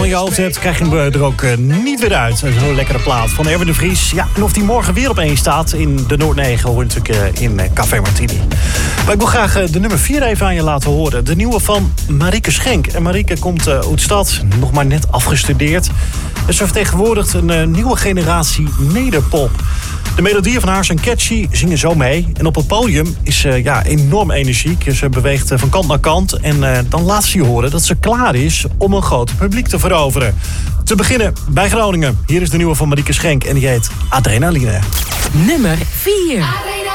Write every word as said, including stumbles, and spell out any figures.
helemaal in je hoofd hebt, krijg je hem er ook uh, niet weer uit. Zo'n lekkere plaat van Erwin de Vries. Ja, en of die morgen weer op één staat in de Noord negen, hoor je natuurlijk uh, in uh, Café Martini. Maar ik wil graag uh, de nummer vier even aan je laten horen. De nieuwe van Marieke Schenk. En Marieke komt uh, uit stad, nog maar net afgestudeerd. En ze vertegenwoordigt een uh, nieuwe generatie nederpop. De melodieën van haar zijn catchy, zingen zo mee. En op het podium is ze uh, ja, enorm energiek. Ze beweegt uh, van kant naar kant. En uh, dan laat ze je horen dat ze klaar is om een groot publiek te veroveren. Te beginnen bij Groningen. Hier is de nieuwe van Marieke Schenk en die heet Adrenaline. Nummer vier.